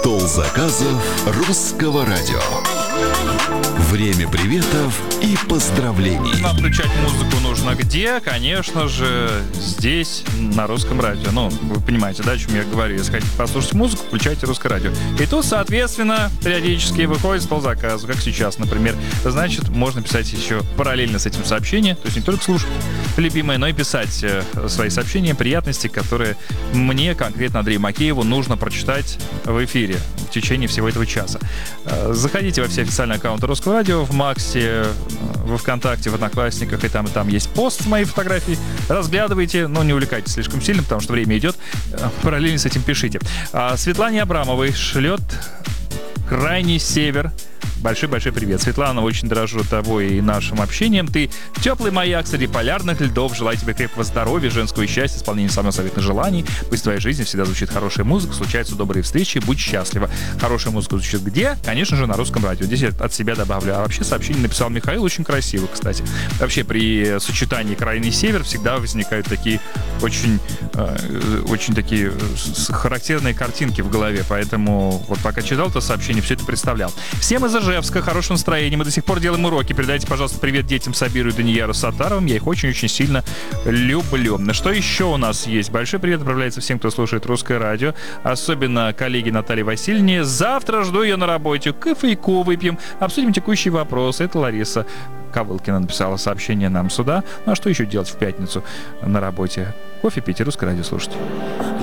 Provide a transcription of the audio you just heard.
Стол заказов русского радио. Время приветов и поздравлений. Нам включать музыку нужно где? Конечно же, здесь, на русском радио. Ну, вы понимаете, да, о чем я говорю. Если хотите послушать музыку, включайте русское радио. И тут, соответственно, периодически выходит стол заказов, как сейчас, например. Значит, можно писать еще параллельно с этим сообщения. То есть не только слушать любимое, но и писать свои сообщения, приятности, которые мне, конкретно Андрею Макееву, нужно прочитать в эфире в течение всего этого часа. Заходите во все официальные аккаунты Русского радио, в Максе, во ВКонтакте, в Одноклассниках, и там есть пост с моей фотографией. Разглядывайте, но не увлекайтесь слишком сильно, потому что время идет. Параллельно с этим пишите. Светлане Абрамовой шлет крайний север. Большой-большой привет. Светлана, очень дорожу тобой и нашим общением. Ты теплый маяк среди полярных льдов. Желаю тебе крепкого здоровья, женского счастья, исполнения самых заветных желаний. Пусть в твоей жизни всегда звучит хорошая музыка, случаются добрые встречи, будь счастлива. Хорошая музыка звучит где? Конечно же, на русском радио. Здесь я от себя добавлю. А вообще сообщение написал Михаил, очень красиво, кстати. Вообще при сочетании крайний север всегда возникают такие очень такие характерные картинки в голове. Поэтому вот пока читал это сообщение, все это представлял. Всем из Ижевска, хорошего настроения. Мы до сих пор делаем уроки. Передайте, пожалуйста, привет детям Сабиру и Данияру Сатаровым. Я их очень-очень сильно люблю. Что еще у нас есть? Большой привет отправляется всем, кто слушает русское радио. Особенно коллеге Наталье Васильевне. Завтра жду ее на работе. Кофейку выпьем. Обсудим текущие вопросы. Это Лариса Ковылкина написала сообщение нам сюда. Ну а что еще делать в пятницу на работе? Кофе пить и русское радио слушать.